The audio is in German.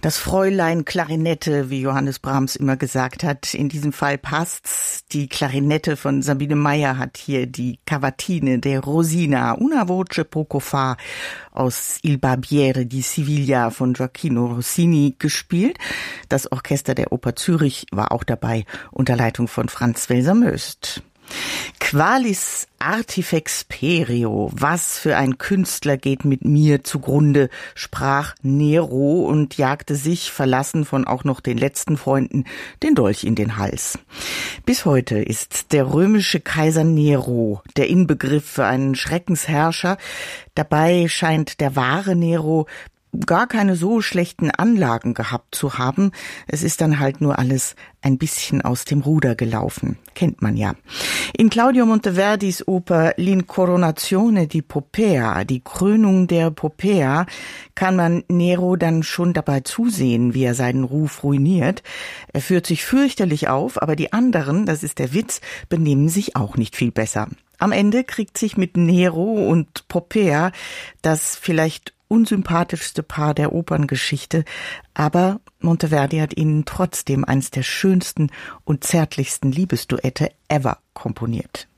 Das Fräulein Klarinette, wie Johannes Brahms immer gesagt hat. In diesem Fall passt's. Die Klarinette von Sabine Meyer hat hier die Cavatine der Rosina, una voce poco fa, aus Il Barbiere di Siviglia von Gioacchino Rossini gespielt. Das Orchester der Oper Zürich war auch dabei, unter Leitung von Franz Welser-Möst. Qualis artifex perio, was für ein Künstler geht mit mir zugrunde, sprach Nero und jagte sich, verlassen von auch noch den letzten Freunden, den Dolch in den Hals. Bis heute ist der römische Kaiser Nero der Inbegriff für einen Schreckensherrscher. Dabei scheint der wahre Nero gar keine so schlechten Anlagen gehabt zu haben. Es ist dann halt nur alles ein bisschen aus dem Ruder gelaufen. Kennt man ja. In Claudio Monteverdis Oper L'Incoronazione di Popea, die Krönung der Popea, kann man Nero dann schon dabei zusehen, wie er seinen Ruf ruiniert. Er führt sich fürchterlich auf, aber die anderen, das ist der Witz, benehmen sich auch nicht viel besser. Am Ende kriegt sich mit Nero und Popea das vielleicht unsympathischste Paar der Operngeschichte, aber Monteverdi hat ihnen trotzdem eines der schönsten und zärtlichsten Liebesduette ever komponiert.